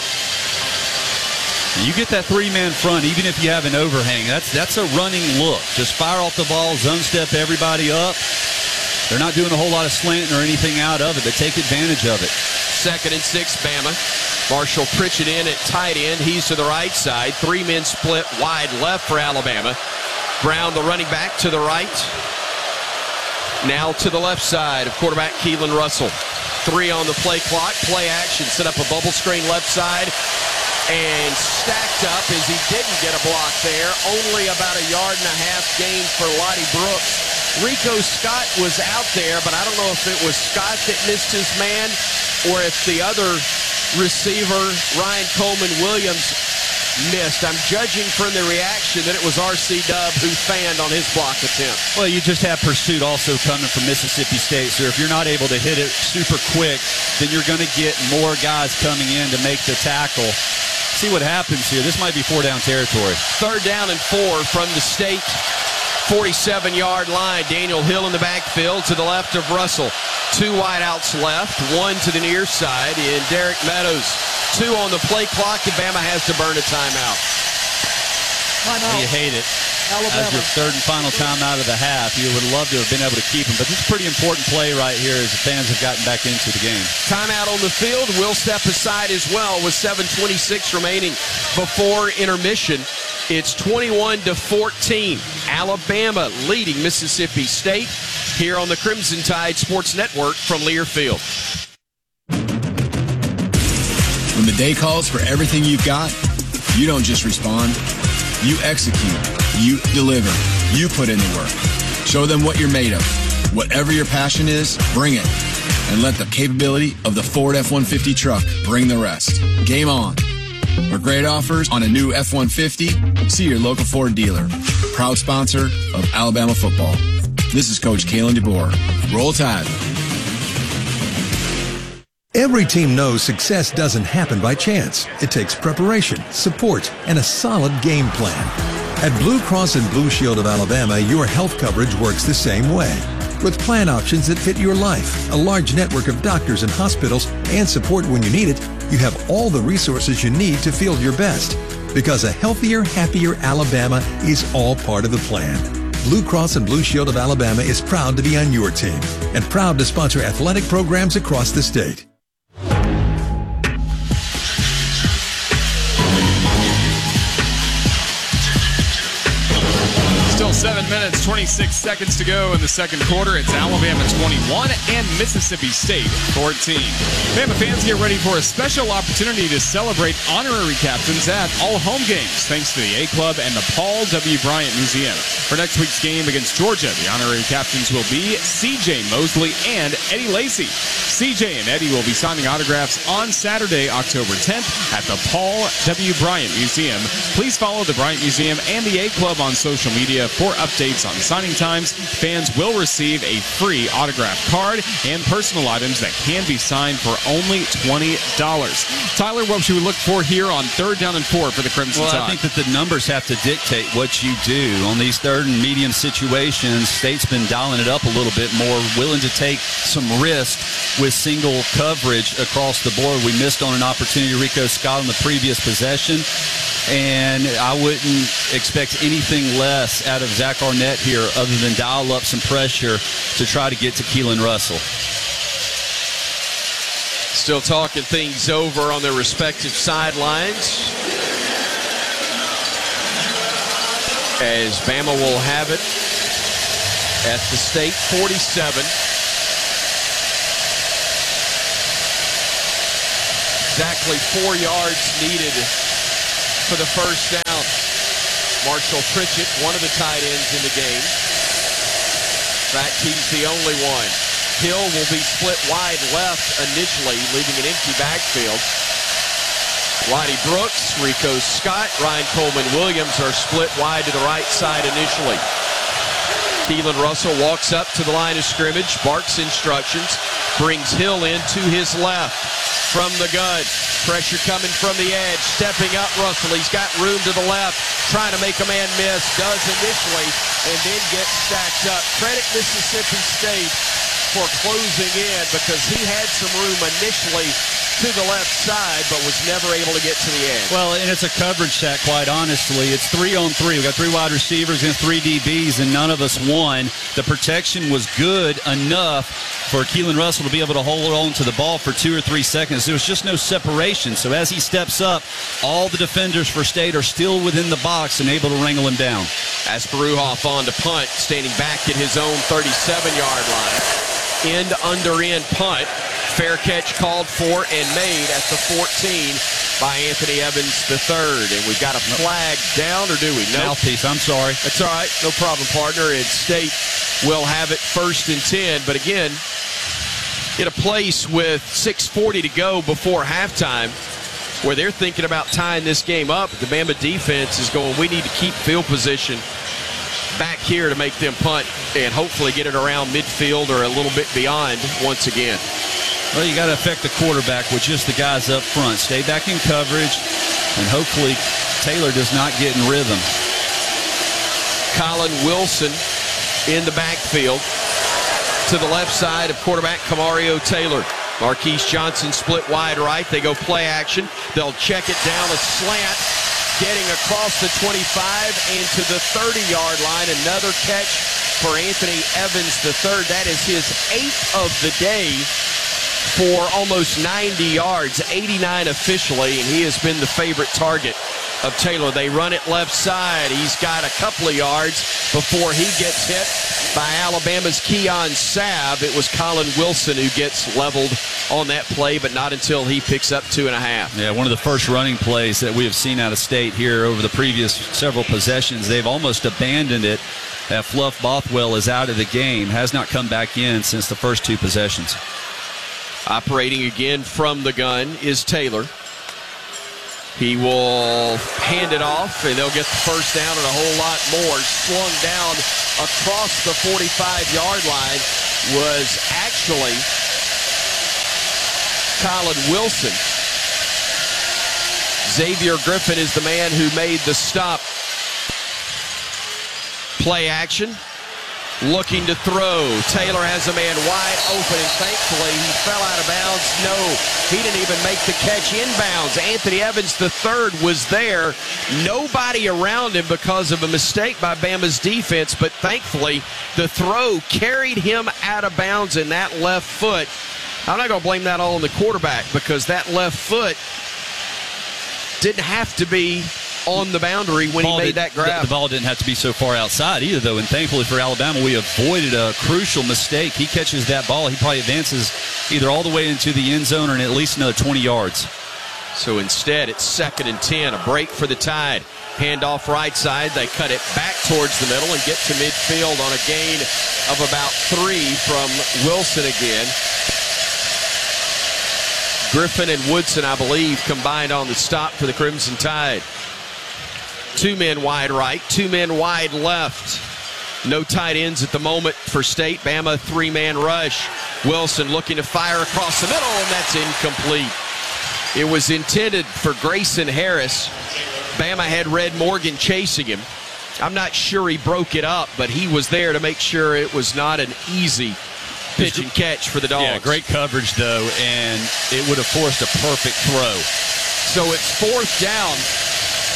You get that three-man front, even if you have an overhang. That's that's a running look. Just fire off the ball, zone step everybody up. They're not doing a whole lot of slanting or anything out of it. They take advantage of it. Second and six, Bama. Marshall Pritchett in at tight end. He's to the right side. Three men split wide left for Alabama. Brown, the running back, to the right. Now to the left side of quarterback Keelan Russell. Three on the play clock. Play action. Set up a bubble screen left side. And stacked up as he didn't get a block there. Only about a yard and a half gain for Lottie Brooks. Rico Scott was out there, but I don't know if it was Scott that missed his man or if the other receiver, Ryan Coleman Williams, missed. I'm judging from the reaction that it was R C Dub who fanned on his block attempt. Well, you just have pursuit also coming from Mississippi State, so if you're not able to hit it super quick, then you're going to get more guys coming in to make the tackle. See what happens here. This might be four-down territory. Third down and four from the state forty-seven-yard line. Daniel Hill in the backfield to the left of Russell. Two wideouts left, one to the near side in Derek Meadows. Two on the play clock, and Bama has to burn a timeout. Timeout. You hate it. Alabama. As your third and final timeout of the half. You would love to have been able to keep him, but this is a pretty important play right here as the fans have gotten back into the game. Timeout on the field. We'll step aside as well with seven twenty-six remaining before intermission. It's twenty-one to fourteen. Alabama leading Mississippi State here on the Crimson Tide Sports Network from Learfield. When the day calls for everything you've got, you don't just respond. You execute. You deliver. You put in the work. Show them what you're made of. Whatever your passion is, bring it. And let the capability of the Ford F one fifty truck bring the rest. Game on. For great offers on a new F one fifty, see your local Ford dealer. Proud sponsor of Alabama football. This is Coach Kalen DeBoer. Roll Tide. Every team knows success doesn't happen by chance. It takes preparation, support, and a solid game plan. At Blue Cross and Blue Shield of Alabama, your health coverage works the same way. With plan options that fit your life, a large network of doctors and hospitals, and support when you need it, you have all the resources you need to feel your best. Because a healthier, happier Alabama is all part of the plan. Blue Cross and Blue Shield of Alabama is proud to be on your team and proud to sponsor athletic programs across the state. Still seven minutes, twenty-six seconds to go in the second quarter. It's Alabama twenty-one and Mississippi State fourteen. Bama fans, get ready for a special opportunity to celebrate honorary captains at all home games, thanks to the A Club and the Paul W. Bryant Museum. For next week's game against Georgia, the honorary captains will be C J Mosley and Eddie Lacy. C J and Eddie will be signing autographs on Saturday, October tenth at the Paul W. Bryant Museum. Please follow the Bryant Museum and the A Club on social media for updates on signing times. Fans will receive a free autograph card and personal items that can be signed for only twenty dollars. Tyler, what should we look for here on third down and four for the Crimson Tide? Well, I think that the numbers have to dictate what you do. On these third and medium situations, State's been dialing it up a little bit more, willing to take some risk with single coverage across the board. We missed on an opportunity, Rico Scott, on the previous possession. And I wouldn't expect anything less out of Zach Arnett here other than dial up some pressure to try to get to Keelan Russell. Still talking things over on their respective sidelines, as Bama will have it at the State forty-seven. Exactly four yards needed for the first down. Marshall Pritchett, one of the tight ends in the game. In fact, he's the only one. Hill will be split wide left initially, leaving an empty backfield. Roddy Brooks, Rico Scott, Ryan Coleman-Williams are split wide to the right side initially. Keelan Russell walks up to the line of scrimmage, barks instructions, brings Hill in to his left from the gun. Pressure coming from the edge, stepping up Russell. He's got room to the left, trying to make a man miss, does initially, and then gets stacked up. Credit Mississippi State for closing in, because he had some room initially to the left side, but was never able to get to the edge. Well, and it's a coverage sack, quite honestly. It's three on three. We've got three wide receivers and three D Bs, and none of us won. The protection was good enough for Keelan Russell to be able to hold on to the ball for two or three seconds. There was just no separation. So as he steps up, all the defenders for State are still within the box and able to wrangle him down. Asparuhoff on to punt, standing back at his own thirty-seven-yard line. End under end punt. Fair catch called for and made at the fourteen by Anthony Evans the third. And we've got a flag down, or do we? No. Mouthpiece, I'm sorry. That's all right. No problem, partner. And State will have it first and ten. But again, in a place with six forty to go before halftime, where they're thinking about tying this game up, the Bama defense is going, we need to keep field position back here to make them punt and hopefully get it around midfield or a little bit beyond once again. Well, you got to affect the quarterback with just the guys up front. Stay back in coverage, and hopefully Taylor does not get in rhythm. Colin Wilson in the backfield. To the left side of quarterback Kamario Taylor. Marquise Johnson split wide right. They go play action. They'll check it down a slant, getting across the twenty-five and to the thirty-yard line. Another catch for Anthony Evans the third. That is his eighth of the day for almost ninety yards, eighty-nine officially, and he has been the favorite target of Taylor. They run it left side. He's got a couple of yards before he gets hit by Alabama's Keon Sabb. It was Colin Wilson who gets leveled on that play, but not until he picks up two and a half. Yeah, one of the first running plays that we have seen out of State here over the previous several possessions. They've almost abandoned it. That Fluff Bothwell is out of the game, has not come back in since the first two possessions. Operating again from the gun is Taylor. He will hand it off, and they'll get the first down and a whole lot more. Slung down across the forty-five-yard line was actually Colin Wilson. Xavier Griffin is the man who made the stop. Play action. Looking to throw. Taylor has a man wide open, and thankfully he fell out of bounds. No, he didn't even make the catch inbounds. Anthony Evans the third was there. Nobody around him because of a mistake by Bama's defense, but thankfully the throw carried him out of bounds in that left foot. I'm not going to blame that all on the quarterback, because that left foot didn't have to be on the boundary when he made that grab. The ball didn't have to be so far outside either, though, and thankfully for Alabama, we avoided a crucial mistake. He catches that ball, he probably advances either all the way into the end zone or in at least another twenty yards. So instead, it's second and ten, a break for the Tide. Handoff right side, they cut it back towards the middle and get to midfield on a gain of about three from Wilson again. Griffin and Woodson, I believe, combined on the stop for the Crimson Tide. Two men wide right, two men wide left. No tight ends at the moment for State. Bama three-man rush. Wilson looking to fire across the middle, and that's incomplete. It was intended for Grayson Harris. Bama had Red Morgan chasing him. I'm not sure he broke it up, but he was there to make sure it was not an easy pitch and catch for the Dogs. Yeah, great coverage, though, and it would have forced a perfect throw. So it's fourth down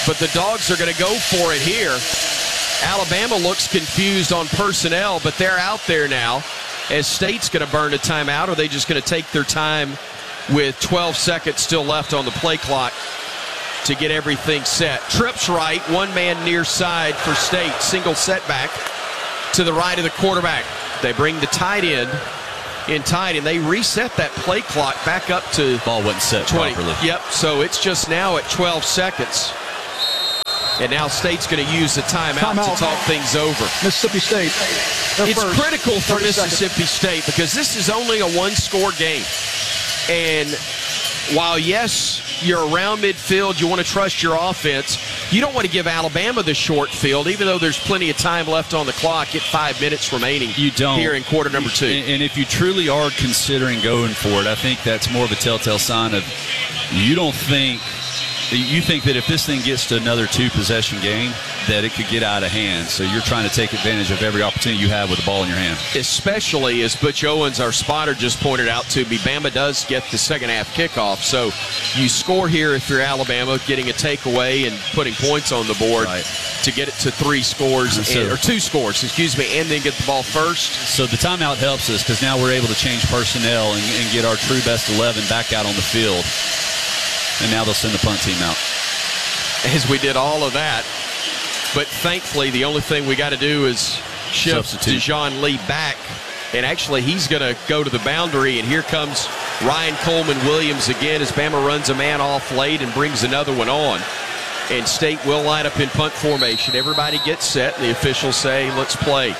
but the Dogs are going to go for it here. Alabama looks confused on personnel, but they're out there now. As State's going to burn a timeout, or are they just going to take their time with twelve seconds still left on the play clock to get everything set? Trips right, one man near side for State. Single setback to the right of the quarterback. They bring the tight end in tight, and they reset that play clock back up to ball wasn't set twenty. Properly. Yep, so it's just now at twelve seconds. And now State's going to use the timeout, timeout to talk things over. Mississippi State. It's first. critical for Mississippi seconds. State because this is only a one-score game. And while, yes, you're around midfield, you want to trust your offense, you don't want to give Alabama the short field, even though there's plenty of time left on the clock at five minutes remaining you don't. here in quarter number two. And, and if you truly are considering going for it, I think that's more of a telltale sign of you don't think – you think that if this thing gets to another two-possession game, that it could get out of hand. So you're trying to take advantage of every opportunity you have with the ball in your hand. Especially, as Butch Owens, our spotter, just pointed out to me, Bama does get the second-half kickoff. So you score here if you're Alabama, getting a takeaway and putting points on the board right. to get it to three scores, so, and, or two scores, excuse me, and then get the ball first. So the timeout helps us because now we're able to change personnel and, and get our true best eleven back out on the field. And now they'll send the punt team out. As we did all of that. But thankfully, the only thing we got to do is shift Dejon Lee back. And actually, he's going to go to the boundary. And here comes Ryan Coleman Williams again as Bama runs a man off late and brings another one on. And State will line up in punt formation. Everybody gets set. And the officials say, let's play.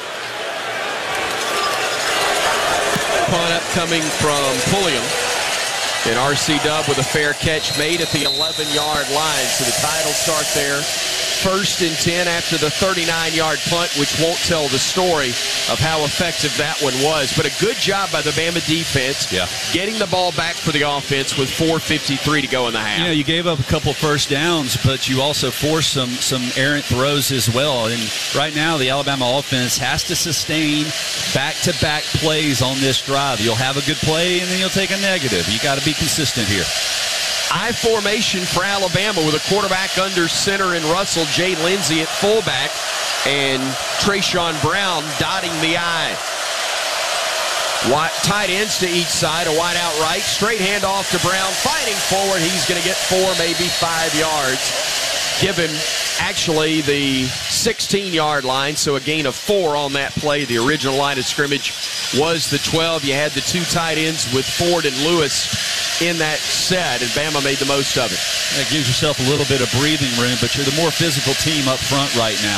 Punt up coming from Pulliam. And R C Dub with a fair catch made at the eleven-yard line. So the Tide will start there. First and ten after the thirty-nine-yard punt, which won't tell the story of how effective that one was. But a good job by the Bama defense yeah. getting the ball back for the offense with four fifty-three to go in the half. You know, you gave up a couple first downs, but you also forced some, some errant throws as well. And right now, the Alabama offense has to sustain back-to-back plays on this drive. You'll have a good play, and then you'll take a negative. You got to be consistent here. I formation for Alabama with a quarterback under center in Russell, Jay Lindsey at fullback, and Trayshawn Brown dotting the I. Wide, tight ends to each side, a wide out right, straight handoff to Brown, fighting forward. He's going to get four, maybe five yards. Give him actually the sixteen-yard line, so a gain of four on that play. The original line of scrimmage was the twelve. You had the two tight ends with Ford and Lewis in that set, and Bama made the most of it. That gives yourself a little bit of breathing room, but you're the more physical team up front right now.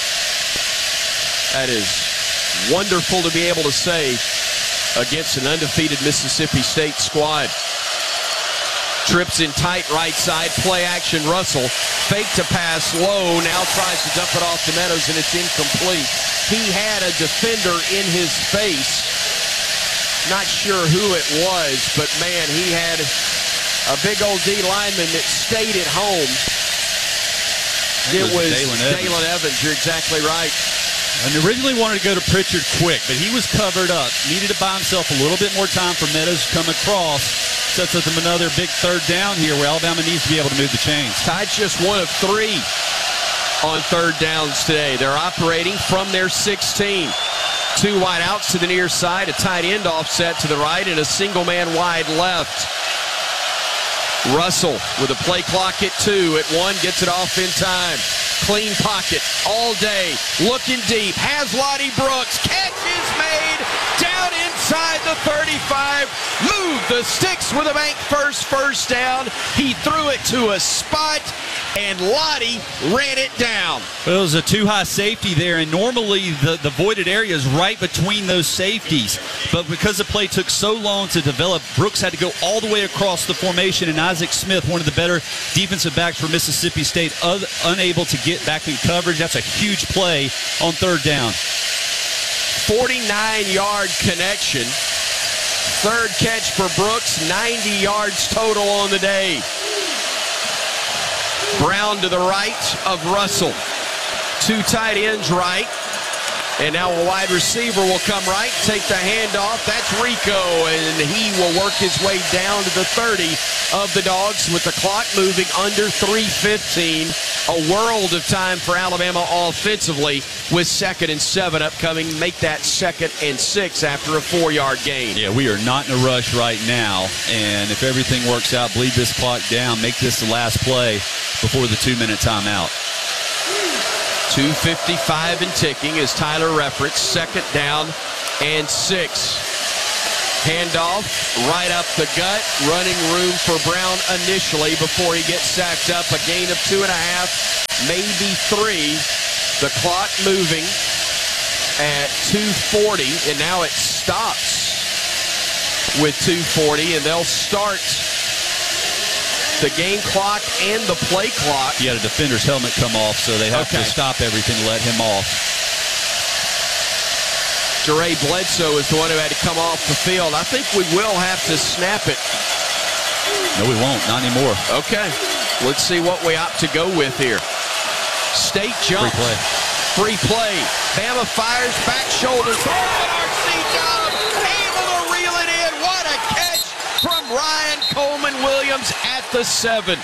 That is wonderful to be able to say against an undefeated Mississippi State squad. Trips in tight right side, play action Russell. Fake to pass low, now tries to dump it off to Meadows, and it's incomplete. He had a defender in his face. Not sure who it was, but man, he had a big old D lineman that stayed at home. It, it was Dalen Evans. Dalen Evans, you're exactly right. And originally wanted to go to Pritchard quick, but he was covered up. Needed to buy himself a little bit more time for Meadows to come across. Sets up them another big third down here where Alabama needs to be able to move the chains. Tide's just one of three on third downs today. They're operating from their sixteen. Two wide outs to the near side, a tight end offset to the right, and a single man wide left. Russell with a play clock at two. At one, gets it off in time. Clean pocket all day. Looking deep. Has Lottie Brooks. Catch is made. Down inside the thirty-five. Move the sticks with a bank first first down. He threw it to a spot, and Lottie ran it down. Well, it was a too-high safety there, and normally the, the voided area is right between those safeties. But because the play took so long to develop, Brooks had to go all the way across the formation, and Isaac Smith, one of the better defensive backs for Mississippi State, un- unable to get back in coverage. That's a huge play on third down. forty-nine-yard connection. Third catch for Brooks, ninety yards total on the day. Brown to the right of Russell. Two tight ends right. And now a wide receiver will come right, take the handoff. That's Rico, and he will work his way down to the thirty of the Dogs with the clock moving under three fifteen. A world of time for Alabama offensively with second and seven upcoming. Make that second and six after a four-yard gain. Yeah, we are not in a rush right now, and if everything works out, bleed this clock down, make this the last play before the two-minute timeout. two fifty-five and ticking as Tyler referenced. Second down and six. Handoff right up the gut. Running room for Brown initially before he gets sacked up. A gain of two and a half, maybe three. The clock moving at two forty, and now it stops with two forty, and they'll start the game clock and the play clock. He had a defender's helmet come off, so they have okay. to stop everything to let him off. Jeray Bledsoe is the one who had to come off the field. I think we will have to snap it. No, we won't. Not anymore. Okay. Let's see what we opt to go with here. State jump. Free play. Free play. Bama fires, back shoulder. Throw it, R C Dub. Able to reel it in. What a catch from Ryan Coleman Williams at the seven.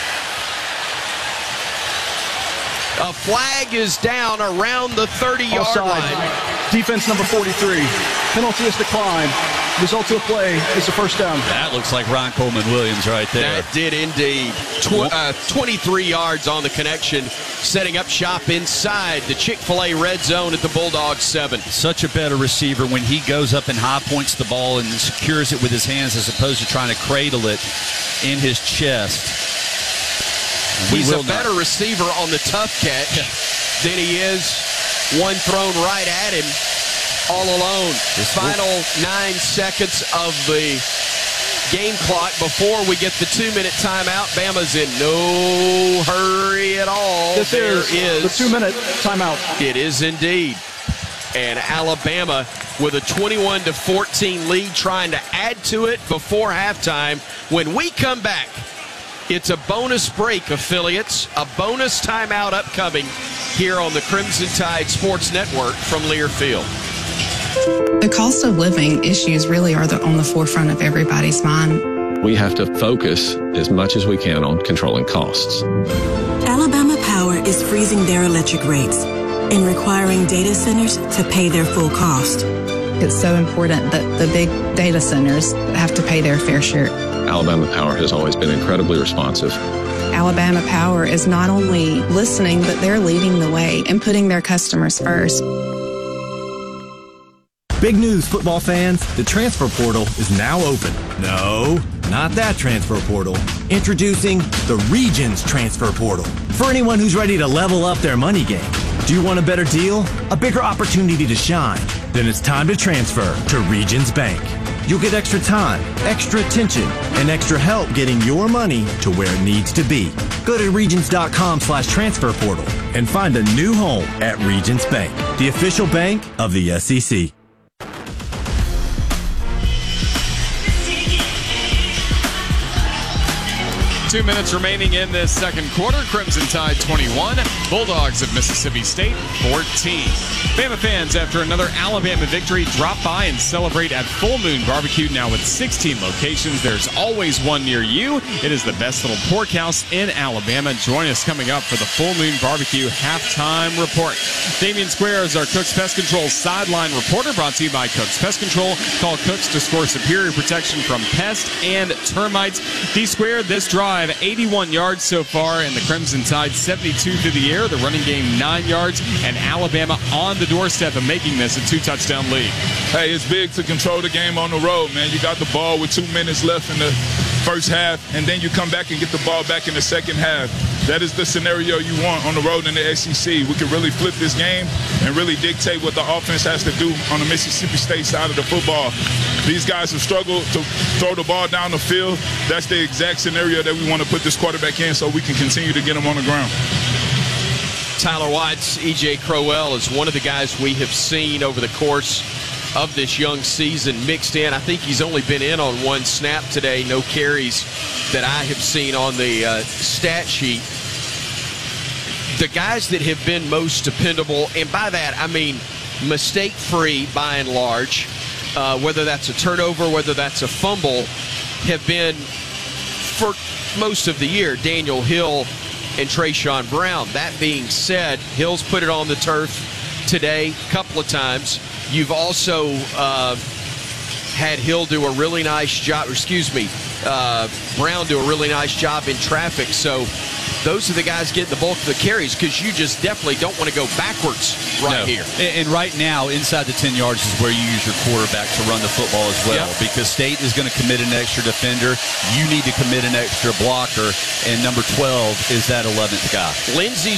A flag is down around the thirty-yard line. Defense number forty-three. Penalty is declined. Result of the play is a first down. That looks like Ryan Coleman Williams right there. That did indeed. Tw- uh, twenty-three yards on the connection, setting up shop inside the Chick-fil-A red zone at the Bulldogs seven. Such a better receiver when he goes up and high points the ball and secures it with his hands as opposed to trying to cradle it in his chest. He's a better not. receiver on the tough catch than he is one thrown right at him all alone. This Final will... nine seconds of the game clock before we get the two-minute timeout. Bama's in no hurry at all. This there is, is the two-minute timeout. It is indeed. And Alabama with a twenty-one to fourteen lead, trying to add to it before halftime. When we come back, it's a bonus break, affiliates, a bonus timeout upcoming here on the Crimson Tide Sports Network from Learfield. The cost of living issues really are the, on the forefront of everybody's mind. We have to focus as much as we can on controlling costs. Alabama Power is freezing their electric rates and requiring data centers to pay their full cost. It's so important that the big data centers have to pay their fair share. Alabama Power has always been incredibly responsive. Alabama Power is not only listening, but they're leading the way and putting their customers first. Big news, football fans. The transfer portal is now open. No, not that transfer portal. Introducing the Regions Transfer Portal. For anyone who's ready to level up their money game. Do you want a better deal? A bigger opportunity to shine? Then it's time to transfer to Regions Bank. You'll get extra time, extra attention, and extra help getting your money to where it needs to be. Go to regions.com slash transfer portal and find a new home at Regions Bank, the official bank of the S E C. Two minutes remaining in this second quarter. Crimson Tide twenty-one, Bulldogs of Mississippi State fourteen. Bama fans, after another Alabama victory, drop by and celebrate at Full Moon Barbecue, now with sixteen locations. There's always one near you. It is the best little pork house in Alabama. Join us coming up for the Full Moon Barbecue halftime report. Damian Square is our Cooks Pest Control sideline reporter, brought to you by Cooks Pest Control. Call Cooks to score superior protection from pest and termites. D Square, this drive, eighty-one yards so far, and the Crimson Tide seventy-two through the air. The running game nine yards, and Alabama on the doorstep of making this a two-touchdown lead. Hey, it's big to control the game on the road, man. You got the ball with two minutes left in the first half, and then you come back and get the ball back in the second half. That is the scenario you want on the road in the S E C. We can really flip this game and really dictate what the offense has to do on the Mississippi State side of the football. These guys have struggled to throw the ball down the field. That's the exact scenario that we want to put this quarterback in so we can continue to get him on the ground. Tyler Watts, E J Crowell is one of the guys we have seen over the course of this young season mixed in. I think he's only been in on one snap today. No carries that I have seen on the uh, stat sheet. The guys that have been most dependable, and by that I mean mistake-free by and large, uh, whether that's a turnover, whether that's a fumble, have been, for most of the year, Daniel Hill and Trayshawn Brown. That being said, Hill's put it on the turf today a couple of times. You've also uh, had Hill do a really nice job, or excuse me, uh, Brown do a really nice job in traffic. So those are the guys getting the bulk of the carries, because you just definitely don't want to go backwards right no. here. And, and right now, inside the ten yards is where you use your quarterback to run the football as well, yep. because State is going to commit an extra defender. You need to commit an extra blocker, and number twelve is that eleventh guy. Lindsey's